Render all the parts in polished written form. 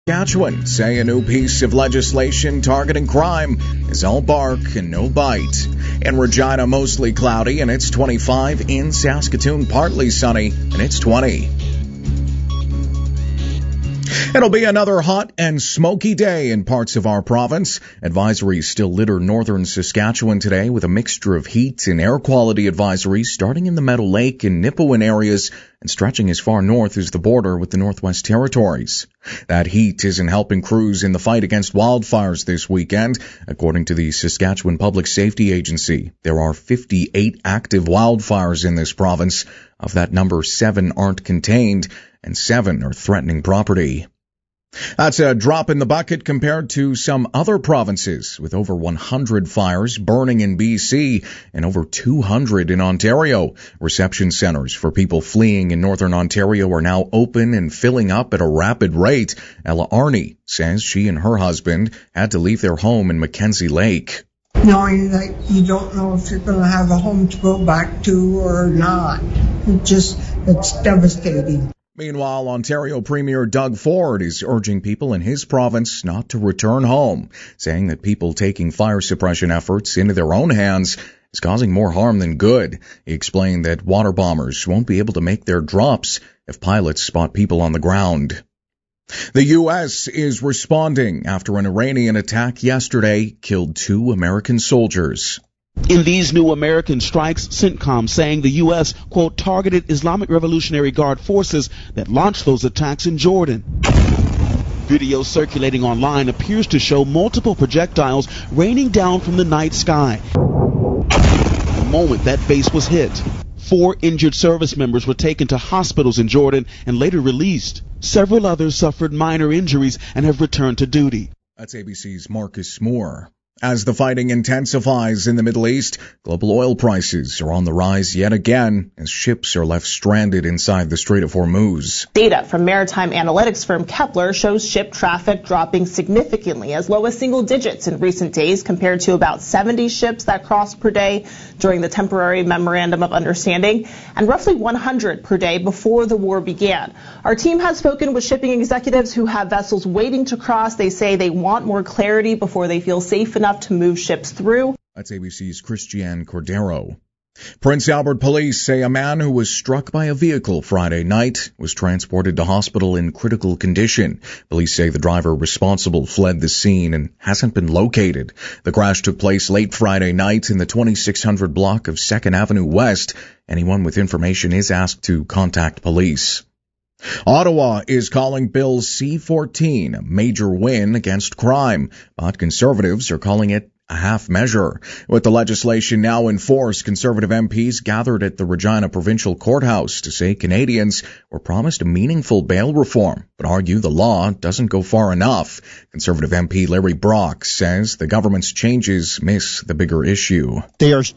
Saskatchewan say a new piece of legislation targeting crime is all bark and no bite. In Regina, mostly cloudy and it's 25. In Saskatoon, partly sunny and it's 20. It'll be another hot and smoky day in parts of our province. Advisories still litter northern Saskatchewan today with a mixture of heat and air quality advisories starting in the Meadow Lake and Nipawin areas and stretching as far north as the border with the Northwest Territories. That heat isn't helping crews in the fight against wildfires this weekend. According to the Saskatchewan Public Safety Agency, there are 58 active wildfires in this province. Of that number, 7 aren't contained and 7 are threatening property. That's a drop in the bucket compared to some other provinces, with over 100 fires burning in BC and over 200 in Ontario. Reception centers for people fleeing in northern Ontario are now open and filling up at a rapid rate. Ella Arney says she and her husband had to leave their home in Mackenzie Lake. Knowing that you don't know if you're going to have a home to go back to or not. It's devastating. Meanwhile, Ontario Premier Doug Ford is urging people in his province not to return home, saying that people taking fire suppression efforts into their own hands is causing more harm than good. He explained that water bombers won't be able to make their drops if pilots spot people on the ground. The U.S. is responding after an Iranian attack yesterday killed 2 American soldiers. In these new American strikes, CENTCOM saying the U.S., quote, targeted Islamic Revolutionary Guard forces that launched those attacks in Jordan. Video circulating online appears to show multiple projectiles raining down from the night sky. The moment that base was hit, 4 injured service members were taken to hospitals in Jordan and later released. Several others suffered minor injuries and have returned to duty. That's ABC's Marcus Moore. As the fighting intensifies in the Middle East, global oil prices are on the rise yet again as ships are left stranded inside the Strait of Hormuz. Data from maritime analytics firm Kepler shows ship traffic dropping significantly, as low as single digits in recent days compared to about 70 ships that crossed per day during the temporary memorandum of understanding and roughly 100 per day before the war began. Our team has spoken with shipping executives who have vessels waiting to cross. They say they want more clarity before they feel safe enough to move ships through. That's ABC's Christiane Cordero. Prince Albert police say a man who was struck by a vehicle Friday night was transported to hospital in critical condition. Police say the driver responsible fled the scene and hasn't been located. The crash took place late Friday night in the 2600 block of 2nd Avenue West. Anyone with information is asked to contact police. Ottawa is calling Bill C-14 a major win against crime, but Conservatives are calling it a half measure. With the legislation now in force, Conservative MPs gathered at the Regina Provincial Courthouse to say Canadians were promised a meaningful bail reform, but argue the law doesn't go far enough. Conservative MP Larry Brock says the government's changes miss the bigger issue. They are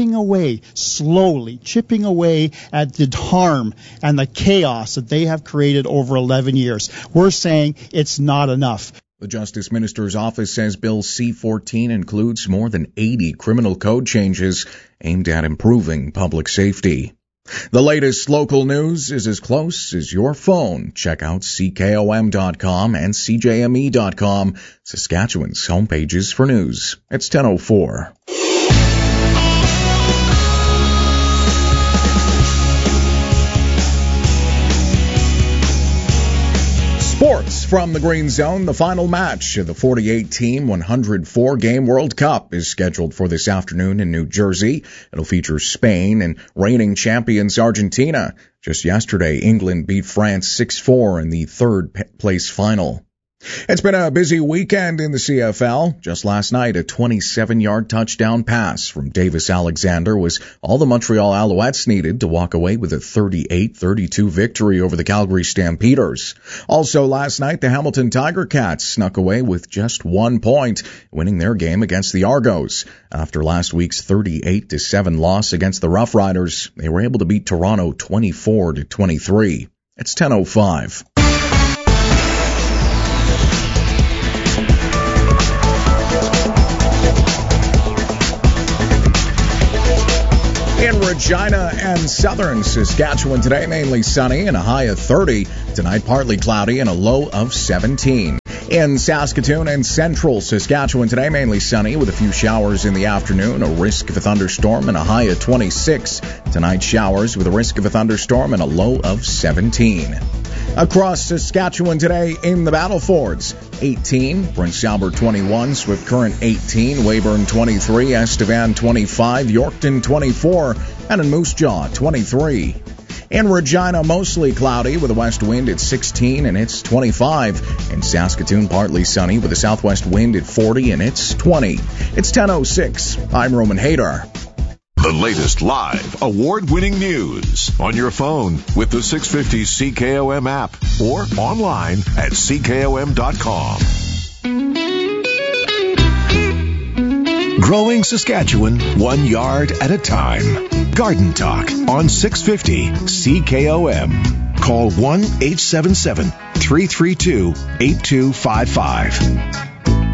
slowly chipping away at the harm and the chaos that they have created over 11 years. We're saying it's not enough. The Justice Minister's office says Bill C-14 includes more than 80 criminal code changes aimed at improving public safety. The latest local news is as close as your phone. Check out CKOM.com and CJME.com, Saskatchewan's homepages for news. It's 10:04. Sports from the Green Zone. The final match of the 48-team 104-game World Cup is scheduled for this afternoon in New Jersey. It'll feature Spain and reigning champions Argentina. Just yesterday, England beat France 6-4 in the third-place final. It's been a busy weekend in the CFL. Just last night, a 27-yard touchdown pass from Davis Alexander was all the Montreal Alouettes needed to walk away with a 38-32 victory over the Calgary Stampeders. Also last night, the Hamilton Tiger Cats snuck away with just 1 point, winning their game against the Argos. After last week's 38-7 loss against the Rough Riders, they were able to beat Toronto 24-23. It's 10:05. In Regina and southern Saskatchewan today, mainly sunny and a high of 30. Tonight, partly cloudy and a low of 17. In Saskatoon and central Saskatchewan today, mainly sunny with a few showers in the afternoon, a risk of a thunderstorm and a high of 26. Tonight, showers with a risk of a thunderstorm and a low of 17. Across Saskatchewan today in the Battlefords, 18, Prince Albert 21, Swift Current 18, Weyburn 23, Estevan 25, Yorkton 24, and in Moose Jaw 23. In Regina, mostly cloudy with a west wind at 16 and it's 25. In Saskatoon, partly sunny with a southwest wind at 40 and it's 20. It's 10:06. I'm Roman Hadar. The latest live, award-winning news on your phone with the 650 CKOM app or online at CKOM.com. Growing Saskatchewan 1 yard at a time. Garden Talk on 650 CKOM. Call 1-877-332-8255.